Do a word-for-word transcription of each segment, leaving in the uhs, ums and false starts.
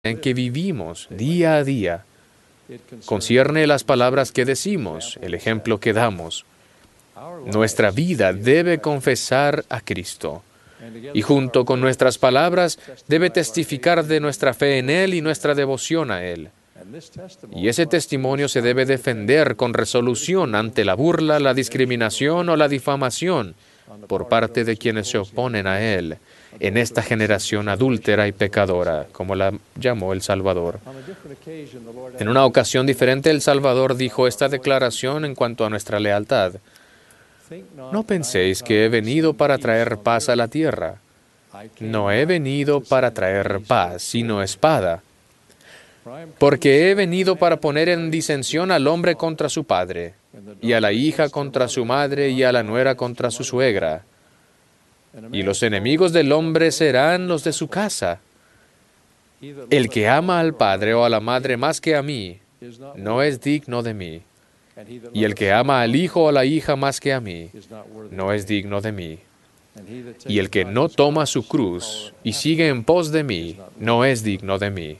en que vivimos día a día. Concierne las palabras que decimos, el ejemplo que damos. Nuestra vida debe confesar a Cristo, y junto con nuestras palabras debe testificar de nuestra fe en Él y nuestra devoción a Él. Y ese testimonio se debe defender con resolución ante la burla, la discriminación o la difamación por parte de quienes se oponen a Él en esta generación adúltera y pecadora, como la llamó el Salvador. En una ocasión diferente, el Salvador dijo esta declaración en cuanto a nuestra lealtad. No penséis que he venido para traer paz a la tierra. No he venido para traer paz, sino espada. Porque he venido para poner en disensión al hombre contra su padre, y a la hija contra su madre, y a la nuera contra su suegra. Y los enemigos del hombre serán los de su casa. El que ama al padre o a la madre más que a mí, no es digno de mí. Y el que ama al hijo o a la hija más que a mí, no es digno de mí. Y el que no toma su cruz y sigue en pos de mí, no es digno de mí.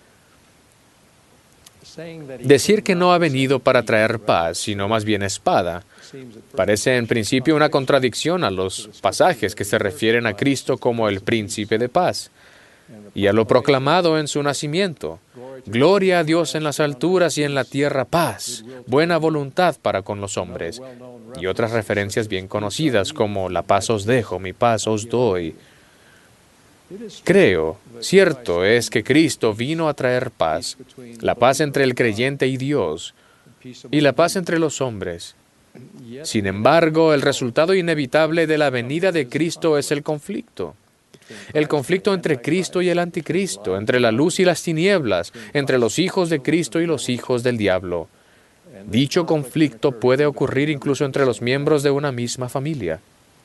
Decir que no ha venido para traer paz, sino más bien espada, parece en principio una contradicción a los pasajes que se refieren a Cristo como el príncipe de paz, y a lo proclamado en su nacimiento. Gloria a Dios en las alturas y en la tierra paz, buena voluntad para con los hombres, y otras referencias bien conocidas como la paz os dejo, mi paz os doy. Creo, cierto es que Cristo vino a traer paz, la paz entre el creyente y Dios, y la paz entre los hombres. Sin embargo, el resultado inevitable de la venida de Cristo es el conflicto. El conflicto entre Cristo y el anticristo, entre la luz y las tinieblas, entre los hijos de Cristo y los hijos del diablo. Dicho conflicto puede ocurrir incluso entre los miembros de una misma familia.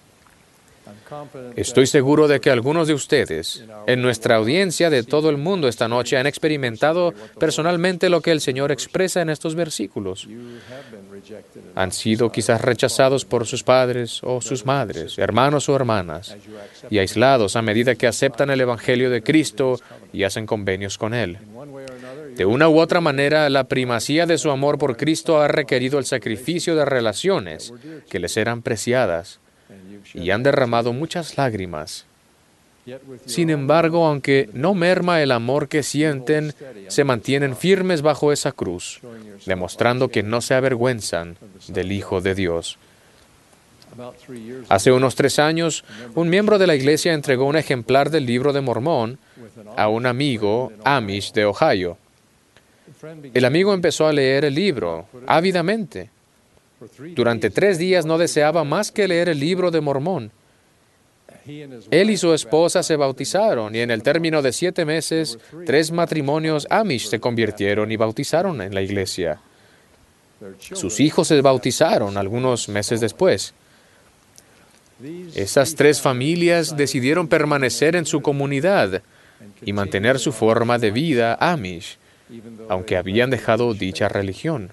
Estoy seguro de que algunos de ustedes, en nuestra audiencia de todo el mundo esta noche, han experimentado personalmente lo que el Señor expresa en estos versículos. Han sido quizás rechazados por sus padres o sus madres, hermanos o hermanas, y aislados a medida que aceptan el Evangelio de Cristo y hacen convenios con Él. De una u otra manera, la primacía de su amor por Cristo ha requerido el sacrificio de relaciones que les eran preciadas, y han derramado muchas lágrimas. Sin embargo, aunque no merma el amor que sienten, se mantienen firmes bajo esa cruz, demostrando que no se avergüenzan del Hijo de Dios. Hace unos tres años, un miembro de la iglesia entregó un ejemplar del Libro de Mormón a un amigo Amish de Ohio. El amigo empezó a leer el libro ávidamente. Durante tres días no deseaba más que leer el Libro de Mormón. Él y su esposa se bautizaron y en el término de siete meses, tres matrimonios Amish se convirtieron y bautizaron en la iglesia. Sus hijos se bautizaron algunos meses después. Esas tres familias decidieron permanecer en su comunidad y mantener su forma de vida Amish, aunque habían dejado dicha religión.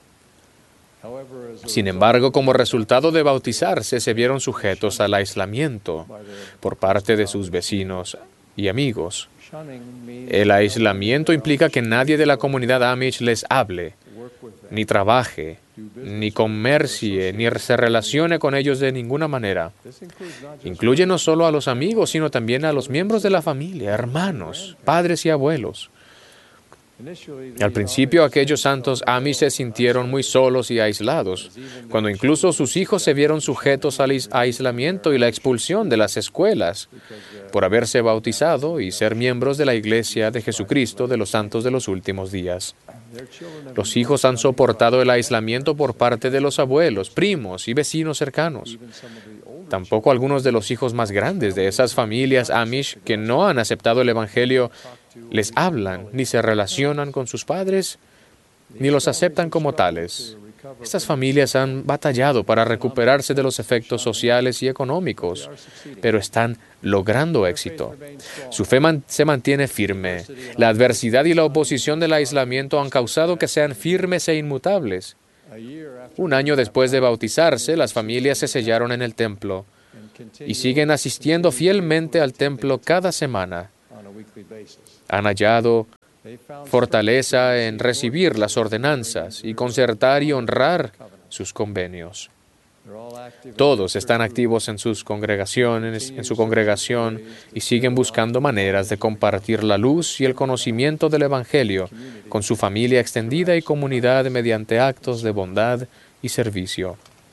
Sin embargo, como resultado de bautizarse, se vieron sujetos al aislamiento por parte de sus vecinos y amigos. El aislamiento implica que nadie de la comunidad Amish les hable, ni trabaje, ni comercie, ni se relacione con ellos de ninguna manera. Incluye no solo a los amigos, sino también a los miembros de la familia, hermanos, padres y abuelos. Al principio, aquellos santos Amish se sintieron muy solos y aislados, cuando incluso sus hijos se vieron sujetos al aislamiento y la expulsión de las escuelas por haberse bautizado y ser miembros de la Iglesia de Jesucristo de los Santos de los Últimos Días. Los hijos han soportado el aislamiento por parte de los abuelos, primos y vecinos cercanos. Tampoco algunos de los hijos más grandes de esas familias Amish que no han aceptado el Evangelio les hablan, ni se relacionan con sus padres, ni los aceptan como tales. Estas familias han batallado para recuperarse de los efectos sociales y económicos, pero están logrando éxito. Su fe man- se mantiene firme. La adversidad y la oposición del aislamiento han causado que sean firmes e inmutables. Un año después de bautizarse, las familias se sellaron en el templo y siguen asistiendo fielmente al templo cada semana. Han hallado fortaleza en recibir las ordenanzas y concertar y honrar sus convenios. Todos están activos en sus congregaciones, en su congregación, y siguen buscando maneras de compartir la luz y el conocimiento del Evangelio con su familia extendida y comunidad mediante actos de bondad y servicio.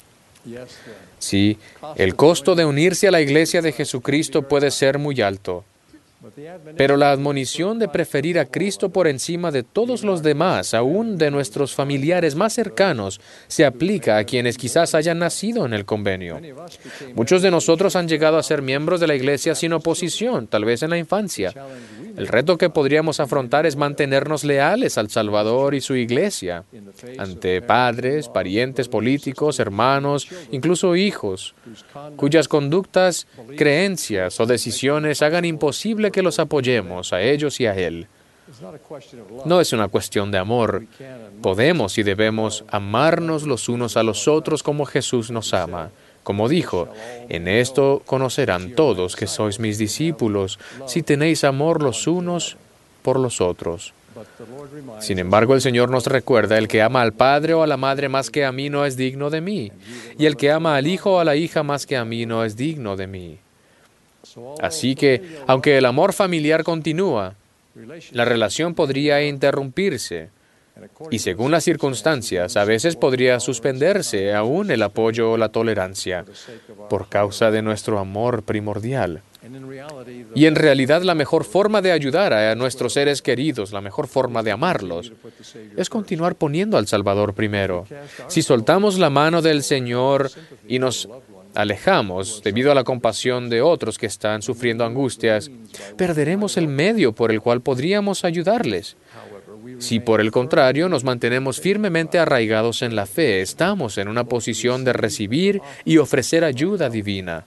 Sí, el costo de unirse a la Iglesia de Jesucristo puede ser muy alto, pero la admonición de preferir a Cristo por encima de todos los demás, aún de nuestros familiares más cercanos, se aplica a quienes quizás hayan nacido en el convenio. Muchos de nosotros han llegado a ser miembros de la Iglesia sin oposición, tal vez en la infancia. El reto que podríamos afrontar es mantenernos leales al Salvador y su Iglesia, ante padres, parientes políticos, hermanos, incluso hijos, cuyas conductas, creencias o decisiones hagan imposible que los apoyemos a ellos y a Él. No es una cuestión de amor. Podemos y debemos amarnos los unos a los otros como Jesús nos ama. Como dijo, en esto conocerán todos que sois mis discípulos, si tenéis amor los unos por los otros. Sin embargo, el Señor nos recuerda, el que ama al padre o a la madre más que a mí no es digno de mí, y el que ama al hijo o a la hija más que a mí no es digno de mí. Así que, aunque el amor familiar continúa, la relación podría interrumpirse, y según las circunstancias, a veces podría suspenderse aún el apoyo o la tolerancia, por causa de nuestro amor primordial. Y en realidad la mejor forma de ayudar a nuestros seres queridos, la mejor forma de amarlos, es continuar poniendo al Salvador primero. Si soltamos la mano del Señor y nos alejamos debido a la compasión de otros que están sufriendo angustias, perderemos el medio por el cual podríamos ayudarles. Si por el contrario nos mantenemos firmemente arraigados en la fe, estamos en una posición de recibir y ofrecer ayuda divina.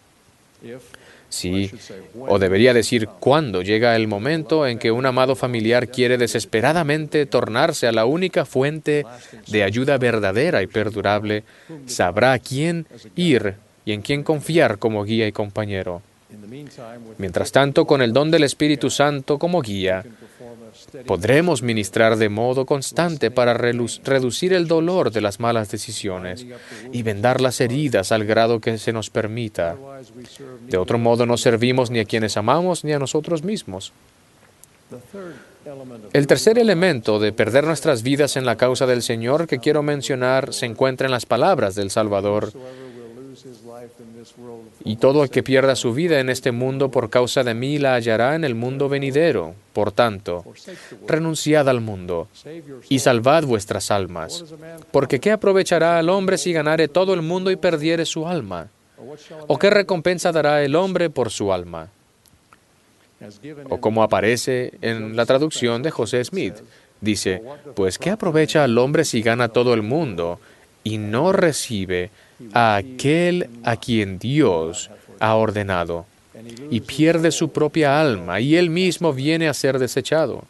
Sí, o debería decir cuando llega el momento en que un amado familiar quiere desesperadamente tornarse a la única fuente de ayuda verdadera y perdurable, sabrá a quién ir y en quién confiar como guía y compañero. Mientras tanto, con el don del Espíritu Santo como guía, podremos ministrar de modo constante para reducir el dolor de las malas decisiones y vendar las heridas al grado que se nos permita. De otro modo, no servimos ni a quienes amamos ni a nosotros mismos. El tercer elemento de perder nuestras vidas en la causa del Señor que quiero mencionar se encuentra en las palabras del Salvador. Y todo el que pierda su vida en este mundo por causa de mí la hallará en el mundo venidero. Por tanto, renunciad al mundo y salvad vuestras almas. Porque ¿qué aprovechará al hombre si ganare todo el mundo y perdiere su alma? ¿O qué recompensa dará el hombre por su alma? O como aparece en la traducción de José Smith, dice, pues ¿qué aprovecha al hombre si gana todo el mundo y no recibe a aquel a quien Dios ha ordenado, y pierde su propia alma, y él mismo viene a ser desechado?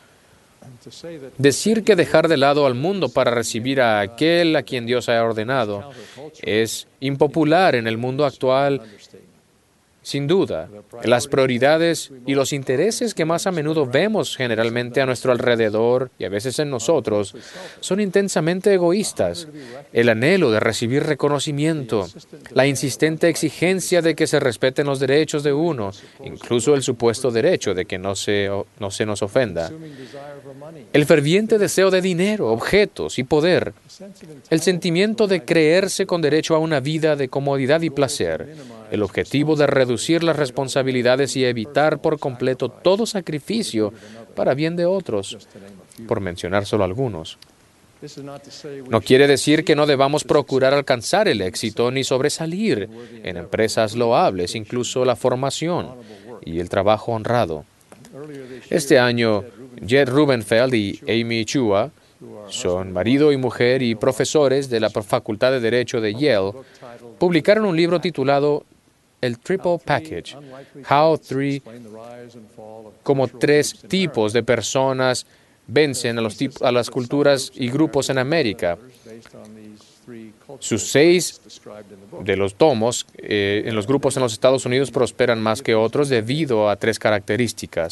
Decir que dejar de lado al mundo para recibir a aquel a quien Dios ha ordenado es impopular en el mundo actual. Sin duda, las prioridades y los intereses que más a menudo vemos generalmente a nuestro alrededor y a veces en nosotros son intensamente egoístas. El anhelo de recibir reconocimiento, la insistente exigencia de que se respeten los derechos de uno, incluso el supuesto derecho de que no se, no se nos ofenda. El ferviente deseo de dinero, objetos y poder. El sentimiento de creerse con derecho a una vida de comodidad y placer. El objetivo de reducir las responsabilidades y evitar por completo todo sacrificio para bien de otros, por mencionar solo algunos. No quiere decir que no debamos procurar alcanzar el éxito ni sobresalir en empresas loables, incluso la formación y el trabajo honrado. Este año, Jed Rubenfeld y Amy Chua son marido y mujer y profesores de la Facultad de Derecho de Yale. Publicaron un libro titulado El Triple Package, How Three, como tres tipos de personas vencen a, los tip- a las culturas y grupos en América. Sus seis de los tomos eh, en los grupos en los Estados Unidos prosperan más que otros debido a tres características.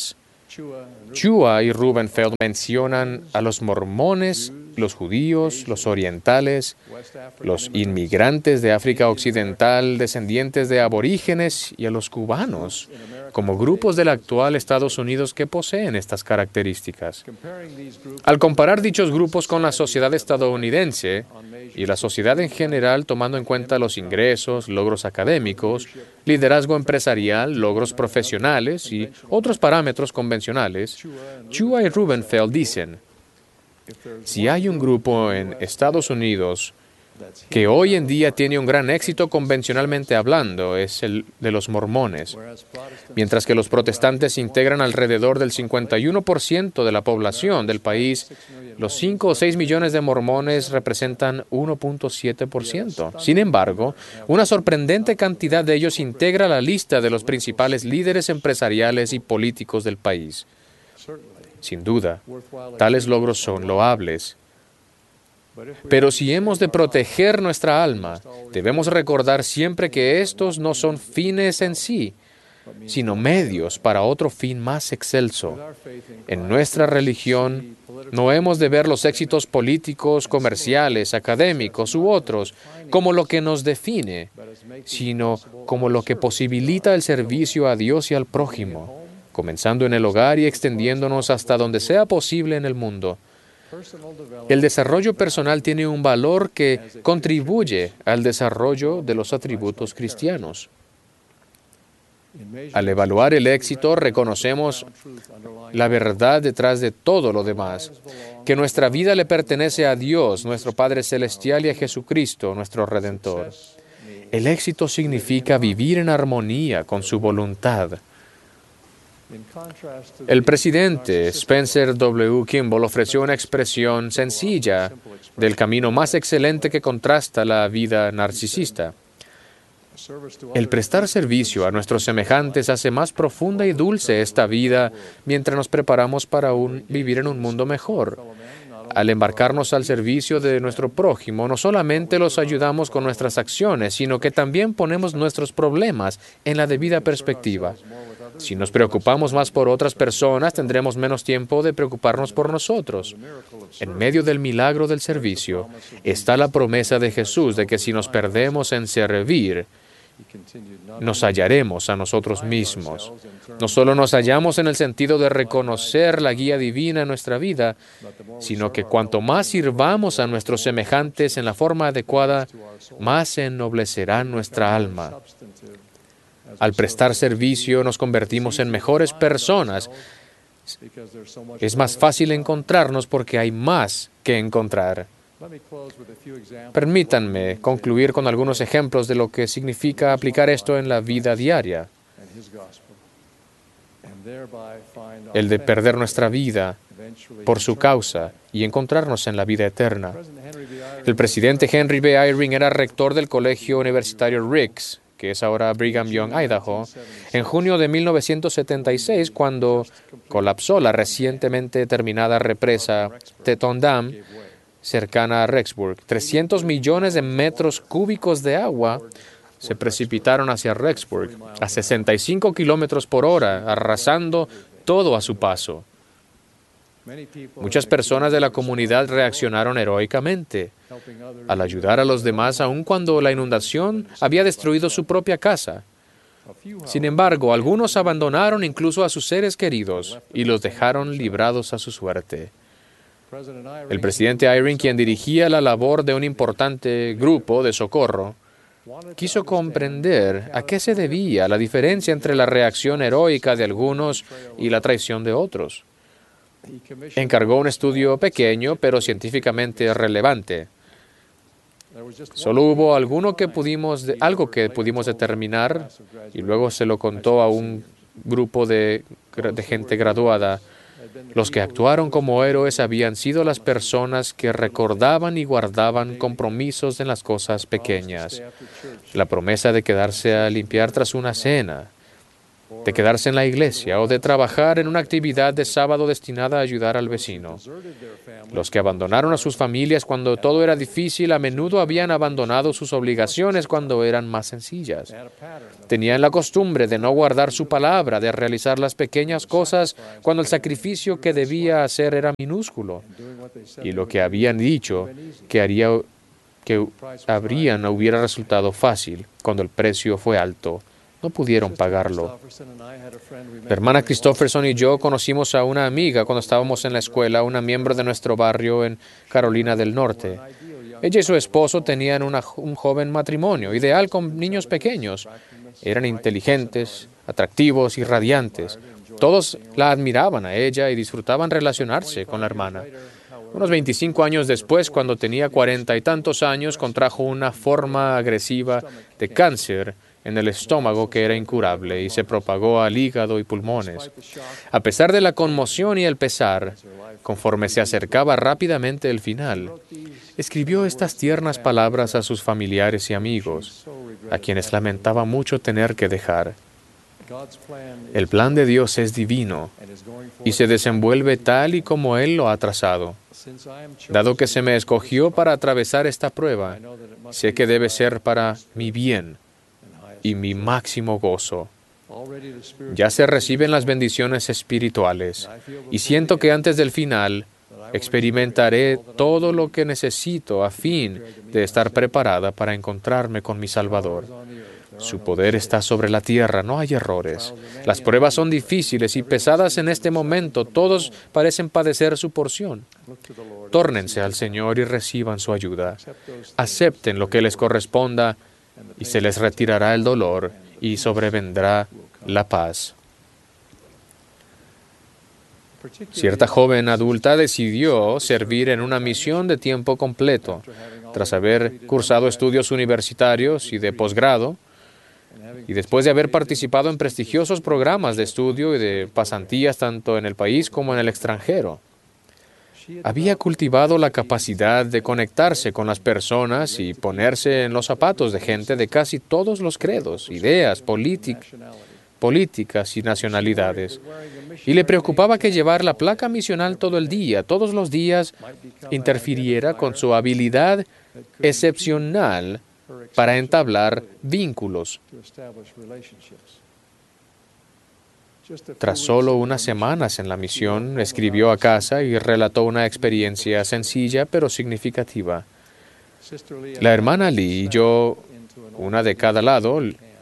Chua y Rubenfeld mencionan a los mormones, los judíos, los orientales, los inmigrantes de África Occidental, descendientes de aborígenes y a los cubanos como grupos del actual Estados Unidos que poseen estas características. Al comparar dichos grupos con la sociedad estadounidense y la sociedad en general, tomando en cuenta los ingresos, logros académicos, liderazgo empresarial, logros profesionales y otros parámetros convencionales, Chua y Rubenfeld dicen: si hay un grupo en Estados Unidos que hoy en día tiene un gran éxito convencionalmente hablando, es el de los mormones. Mientras que los protestantes integran alrededor del cincuenta y uno por ciento de la población del país, los cinco o seis millones de mormones representan uno punto siete por ciento. Sin embargo, una sorprendente cantidad de ellos integra la lista de los principales líderes empresariales y políticos del país. Sin duda, tales logros son loables. Pero si hemos de proteger nuestra alma, debemos recordar siempre que estos no son fines en sí, sino medios para otro fin más excelso. En nuestra religión, no hemos de ver los éxitos políticos, comerciales, académicos u otros como lo que nos define, sino como lo que posibilita el servicio a Dios y al prójimo, comenzando en el hogar y extendiéndonos hasta donde sea posible en el mundo. El desarrollo personal tiene un valor que contribuye al desarrollo de los atributos cristianos. Al evaluar el éxito, reconocemos la verdad detrás de todo lo demás, que nuestra vida le pertenece a Dios, nuestro Padre Celestial, y a Jesucristo, nuestro Redentor. El éxito significa vivir en armonía con su voluntad. El presidente Spencer W. Kimball ofreció una expresión sencilla del camino más excelente que contrasta la vida narcisista. El prestar servicio a nuestros semejantes hace más profunda y dulce esta vida mientras nos preparamos para un, vivir en un mundo mejor. Al embarcarnos al servicio de nuestro prójimo, no solamente los ayudamos con nuestras acciones, sino que también ponemos nuestros problemas en la debida perspectiva. Si nos preocupamos más por otras personas, tendremos menos tiempo de preocuparnos por nosotros. En medio del milagro del servicio está la promesa de Jesús de que si nos perdemos en servir, nos hallaremos a nosotros mismos. No solo nos hallamos en el sentido de reconocer la guía divina en nuestra vida, sino que cuanto más sirvamos a nuestros semejantes en la forma adecuada, más se ennoblecerá nuestra alma. Al prestar servicio nos convertimos en mejores personas. Es más fácil encontrarnos porque hay más que encontrar. Permítanme concluir con algunos ejemplos de lo que significa aplicar esto en la vida diaria. El de perder nuestra vida por su causa y encontrarnos en la vida eterna. El presidente Henry B. Eyring era rector del Colegio Universitario Ricks, que es ahora Brigham Young, Idaho, en junio de mil novecientos setenta y seis, cuando colapsó la recientemente terminada represa Teton Dam, cercana a Rexburg. trescientos millones de metros cúbicos de agua se precipitaron hacia Rexburg a sesenta y cinco kilómetros por hora, arrasando todo a su paso. Muchas personas de la comunidad reaccionaron heroicamente al ayudar a los demás, aun cuando la inundación había destruido su propia casa. Sin embargo, algunos abandonaron incluso a sus seres queridos y los dejaron librados a su suerte. El presidente Eyring, quien dirigía la labor de un importante grupo de socorro, quiso comprender a qué se debía la diferencia entre la reacción heroica de algunos y la traición de otros. Encargó un estudio pequeño, pero científicamente relevante. Solo hubo alguno que pudimos de, algo que pudimos determinar y luego se lo contó a un grupo de, de gente graduada. Los que actuaron como héroes habían sido las personas que recordaban y guardaban compromisos en las cosas pequeñas. La promesa de quedarse a limpiar tras una cena, de quedarse en la iglesia o de trabajar en una actividad de sábado destinada a ayudar al vecino. Los que abandonaron a sus familias cuando todo era difícil a menudo habían abandonado sus obligaciones cuando eran más sencillas. Tenían la costumbre de no guardar su palabra, de realizar las pequeñas cosas cuando el sacrificio que debía hacer era minúsculo. Y lo que habían dicho que haría que habrían hubiera resultado fácil cuando el precio fue alto. No pudieron pagarlo. La hermana Christopherson y yo conocimos a una amiga cuando estábamos en la escuela, una miembro de nuestro barrio en Carolina del Norte. Ella y su esposo tenían una, un joven matrimonio, ideal con niños pequeños. Eran inteligentes, atractivos y radiantes. Todos la admiraban a ella y disfrutaban relacionarse con la hermana. Unos veinticinco años después, cuando tenía cuarenta y tantos años, contrajo una forma agresiva de cáncer en el estómago que era incurable y se propagó al hígado y pulmones. A pesar de la conmoción y el pesar, conforme se acercaba rápidamente el final, escribió estas tiernas palabras a sus familiares y amigos, a quienes lamentaba mucho tener que dejar. El plan de Dios es divino y se desenvuelve tal y como Él lo ha trazado. Dado que se me escogió para atravesar esta prueba, sé que debe ser para mi bien y mi máximo gozo. Ya se reciben las bendiciones espirituales y siento que antes del final experimentaré todo lo que necesito a fin de estar preparada para encontrarme con mi Salvador. Su poder está sobre la tierra, no hay errores. Las pruebas son difíciles y pesadas en este momento. Todos parecen padecer su porción. Tórnense al Señor y reciban su ayuda. Acepten lo que les corresponda y se les retirará el dolor y sobrevendrá la paz. Cierta joven adulta decidió servir en una misión de tiempo completo. Tras haber cursado estudios universitarios y de posgrado, y después de haber participado en prestigiosos programas de estudio y de pasantías tanto en el país como en el extranjero, había cultivado la capacidad de conectarse con las personas y ponerse en los zapatos de gente de casi todos los credos, ideas, polític- políticas y nacionalidades. Y le preocupaba que llevar la placa misional todo el día, todos los días, interfiriera con su habilidad excepcional para entablar vínculos. Tras solo unas semanas en la misión, escribió a casa y relató una experiencia sencilla pero significativa. La hermana Lee y yo, una de cada lado,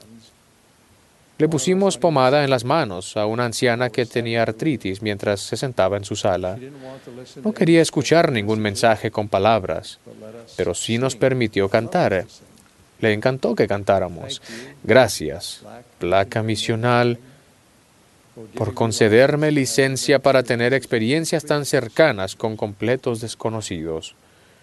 le pusimos pomada en las manos a una anciana que tenía artritis mientras se sentaba en su sala. No quería escuchar ningún mensaje con palabras, pero sí nos permitió cantar. Le encantó que cantáramos. Gracias, placa misional, por concederme licencia para tener experiencias tan cercanas con completos desconocidos.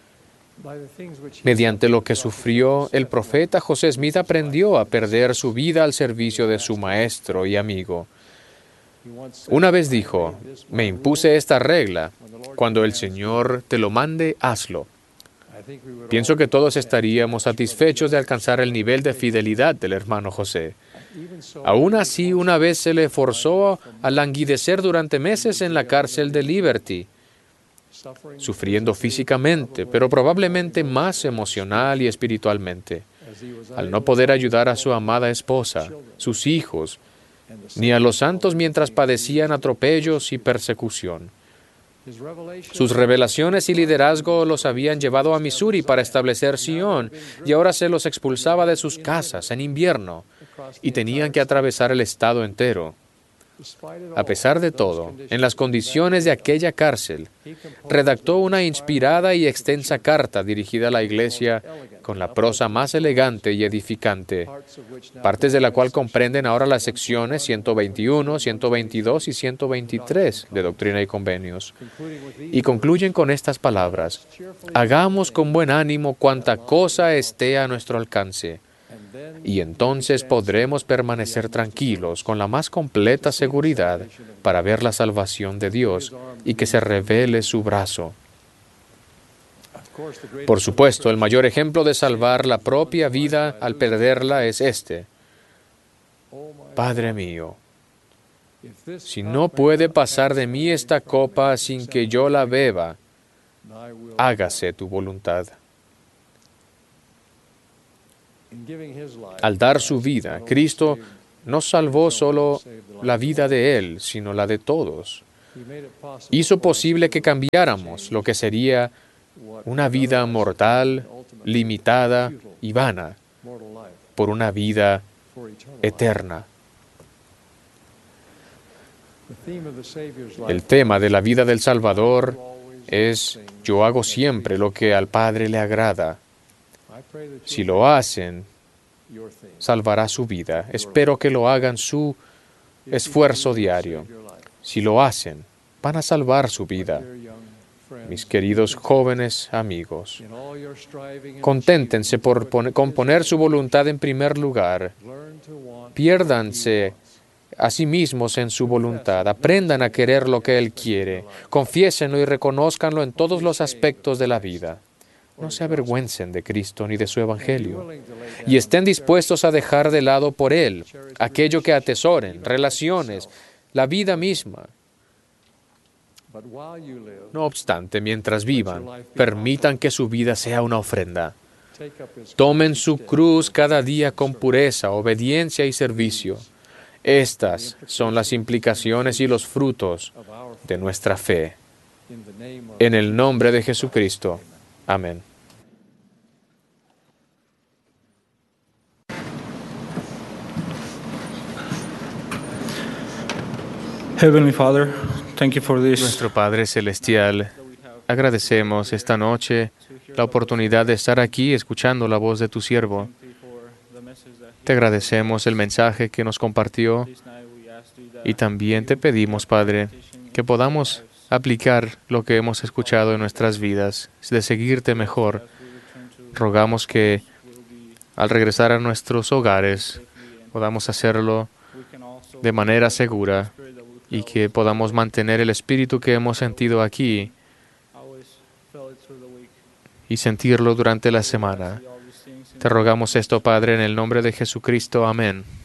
Mediante lo que sufrió, el profeta José Smith aprendió a perder su vida al servicio de su maestro y amigo. Una vez dijo, me impuse esta regla, cuando el Señor te lo mande, hazlo. Pienso que todos estaríamos satisfechos de alcanzar el nivel de fidelidad del hermano José. Aún así, una vez se le forzó a languidecer durante meses en la cárcel de Liberty, sufriendo físicamente, pero probablemente más emocional y espiritualmente, al no poder ayudar a su amada esposa, sus hijos, ni a los santos mientras padecían atropellos y persecución. Sus revelaciones y liderazgo los habían llevado a Missouri para establecer Sion, y ahora se los expulsaba de sus casas en invierno, y tenían que atravesar el estado entero. A pesar de todo, en las condiciones de aquella cárcel, redactó una inspirada y extensa carta dirigida a la iglesia con la prosa más elegante y edificante, partes de la cual comprenden ahora las secciones ciento veintiuno, ciento veintidós y ciento veintitrés de Doctrina y Convenios, y concluyen con estas palabras: hagamos con buen ánimo cuanta cosa esté a nuestro alcance, y entonces podremos permanecer tranquilos con la más completa seguridad para ver la salvación de Dios y que se revele su brazo. Por supuesto, el mayor ejemplo de salvar la propia vida al perderla es este: Padre mío, Si no puede pasar de mí esta copa sin que yo la beba, hágase tu voluntad. Al dar su vida, Cristo no salvó solo la vida de Él, sino la de todos. Hizo posible que cambiáramos lo que sería una vida mortal, limitada y vana, por una vida eterna. El tema de la vida del Salvador es: yo hago siempre lo que al Padre le agrada. Si lo hacen, salvará su vida. Espero que lo hagan su esfuerzo diario. Si lo hacen, van a salvar su vida. Mis queridos jóvenes amigos, conténtense por poner, con poner su voluntad en primer lugar. Piérdanse a sí mismos en su voluntad. Aprendan a querer lo que Él quiere. Confiésenlo y reconózcanlo en todos los aspectos de la vida. No se avergüencen de Cristo ni de su Evangelio. Y estén dispuestos a dejar de lado por Él aquello que atesoren, relaciones, la vida misma. No obstante, mientras vivan, permitan que su vida sea una ofrenda. Tomen su cruz cada día con pureza, obediencia y servicio. Estas son las implicaciones y los frutos de nuestra fe. En el nombre de Jesucristo. Amén. Heavenly Father, thank you for this. Nuestro Padre Celestial, agradecemos esta noche la oportunidad de estar aquí escuchando la voz de tu siervo. Te agradecemos el mensaje que nos compartió y también te pedimos, Padre, que podamos aplicar lo que hemos escuchado en nuestras vidas, de seguirte mejor. Rogamos que al regresar a nuestros hogares podamos hacerlo de manera segura y que podamos mantener el espíritu que hemos sentido aquí y sentirlo durante la semana. Te rogamos esto, Padre, en el nombre de Jesucristo. Amén.